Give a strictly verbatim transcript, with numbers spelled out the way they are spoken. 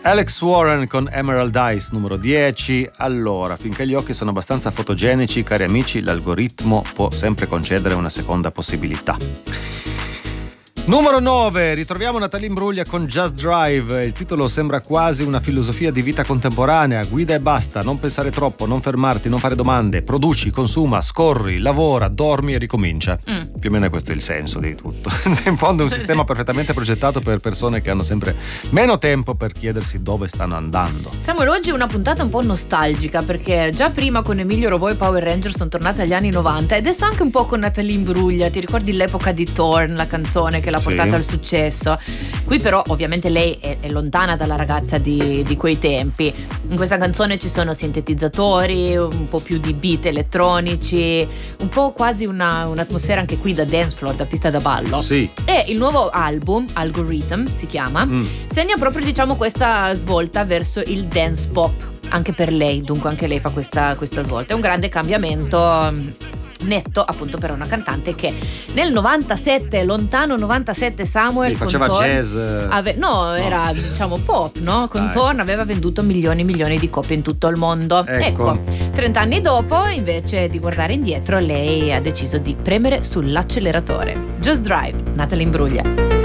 Alex Warren con Emerald Eyes, numero dieci. Allora, finché gli occhi sono abbastanza fotogenici, cari amici, l'algoritmo può sempre concedere una seconda possibilità. Numero nove, ritroviamo Natalie Imbruglia con Just Drive. Il titolo sembra quasi una filosofia di vita contemporanea: guida e basta, non pensare troppo, non fermarti, non fare domande, produci, consuma, scorri, lavora, dormi e ricomincia. Mm. Più o meno questo è il senso di tutto. In fondo è un sistema perfettamente progettato per persone che hanno sempre meno tempo per chiedersi dove stanno andando. Samuel, oggi è una puntata un po' nostalgica, perché già prima con Emilio Robot e Power Rangers sono tornate agli anni novanta, e adesso anche un po' con Natalie Imbruglia. Ti ricordi l'epoca di Torn, la canzone che l'ha portata sì. al successo? Qui però ovviamente lei è, è lontana dalla ragazza di, di quei tempi. In questa canzone ci sono sintetizzatori, un po' più di beat elettronici, un po' quasi una, un'atmosfera anche qui da dance floor, da pista da ballo. Sì. E il nuovo album, Algorithm si chiama, mm. segna proprio, diciamo, questa svolta verso il dance pop anche per lei. Dunque anche lei fa questa, questa svolta. È un grande cambiamento netto, appunto, per una cantante che nel novantasette, lontano novantasette, Samuel, sì, faceva con Torn, jazz ave- no, no, era diciamo pop, no? Con Torn aveva venduto milioni e milioni di copie in tutto il mondo. Ecco. ecco, trent'anni dopo, invece di guardare indietro, lei ha deciso di premere sull'acceleratore. Just Drive, Natalie Imbruglia.